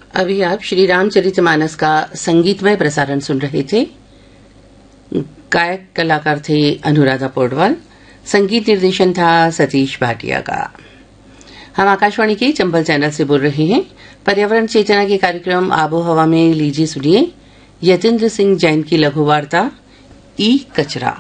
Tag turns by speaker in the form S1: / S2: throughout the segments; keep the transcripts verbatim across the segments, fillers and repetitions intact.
S1: अभी आप श्री रामचरितमानस का संगीतमय प्रसारण सुन रहे थे। गायक कलाकार थे अनुराधा पौडवाल, संगीत निर्देशन था सतीश भाटिया का। हम आकाशवाणी के चंबल चैनल से बोल रहे हैं। पर्यावरण चेतना के कार्यक्रम आबो हवा में लीजिए सुनिए यतेंद्र सिंह जैन की लघु वार्ता ई कचरा।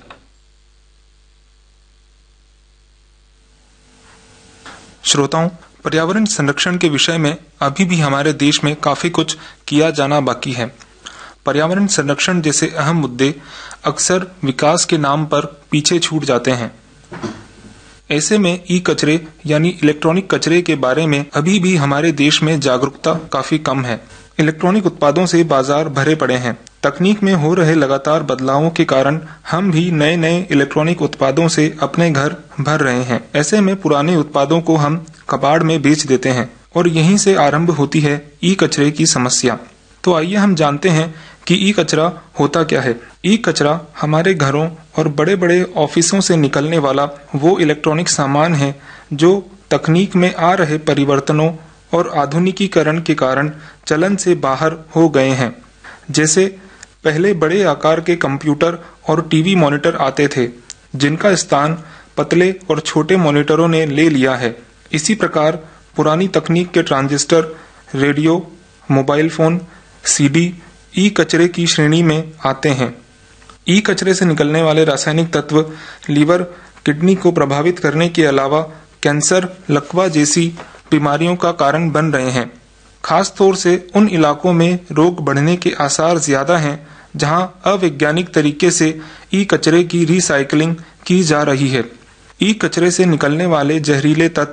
S2: श्रोताओं, पर्यावरण संरक्षण के विषय में अभी भी हमारे देश में काफी कुछ किया जाना बाकी है। पर्यावरण संरक्षण जैसे अहम मुद्दे अक्सर विकास के नाम पर पीछे छूट जाते हैं। ऐसे में ई कचरे यानी इलेक्ट्रॉनिक कचरे के बारे में अभी भी हमारे देश में जागरूकता काफी कम है। इलेक्ट्रॉनिक उत्पादों से बाजार भरे पड़े हैं। तकनीक में हो रहे लगातार बदलावों के कारण हम भी नए नए इलेक्ट्रॉनिक उत्पादों से अपने घर भर रहे हैं। ऐसे में पुराने उत्पादों को हम कबाड़ में बेच देते हैं और यहीं से आरंभ होती है ई कचरे की समस्या। तो आइए हम जानते हैं कि ई कचरा होता क्या है। ई कचरा हमारे घरों और बड़े बड़े ऑफिसों से निकलने वाला वो इलेक्ट्रॉनिक सामान है जो तकनीक में आ रहे परिवर्तनों और आधुनिकीकरण के कारण चलन से बाहर हो गए हैं। जैसे पहले बड़े आकार के कंप्यूटर और टीवी मॉनिटर आते थे, जिनका स्थान पतले और छोटे मॉनिटरों ने ले लिया है। इसी प्रकार पुरानी तकनीक के transistor, radio, mobile phone, CD ई कचरे की श्रेणी में आते हैं। ई कचरे से निकलने वाले रासायनिक तत्व लीवर, किडनी को प्रभावित करने के अलावा कैंसर, लकवा जैसी बीमारियों का कारण बन रहे हैं। खास तौर से उन इलाकों में रोग बढ़ने के आसार ज्यादा हैं जहां अवैज्ञानिक तरीके से ई कचरे की रिसाइकलिंग की जा रही है। ई कचरे से निकलने वाले जहरीले तत्व